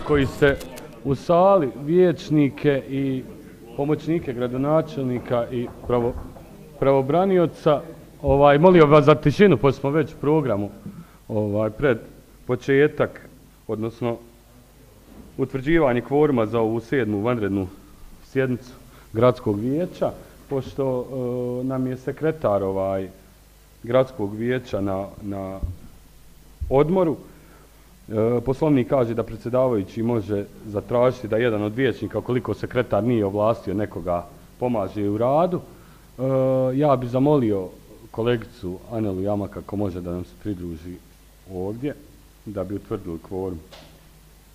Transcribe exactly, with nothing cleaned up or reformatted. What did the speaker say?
koji ste u sali, vijećnike i pomoćnike gradonačelnika i pravo, pravobranioca. Ovaj, molio vas za tišinu, pošto smo već u programu ovaj, pred početak, odnosno utvrđivanje kvoruma za ovu sedmu vanrednu sjednicu gradskog vijeća, pošto e, nam je sekretar ovaj, gradskog vijeća na, na odmoru. E, poslovnik kaže da predsjedavajući može zatražiti da jedan od vijećnika, koliko sekretar nije ovlastio nekoga, pomaže u radu. E, ja bih zamolio kolegicu Anelu Jamak ako može da nam se pridruži ovdje, da bi utvrdili kvorum.